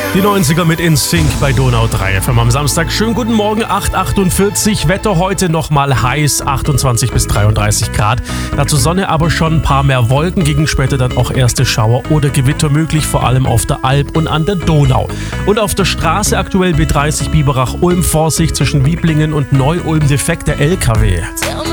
Die 90er mit InSync bei Donau 3 FM am Samstag. Schönen guten Morgen, 8:48. Wetter heute nochmal heiß, 28 bis 33 Grad. Dazu Sonne, aber schon ein paar mehr Wolken. Gegen später dann auch erste Schauer oder Gewitter möglich, vor allem auf der Alp und an der Donau. Und auf der Straße aktuell B30 Biberach-Ulm, Vorsicht zwischen Wieblingen und Neu-Ulm, defekter LKW.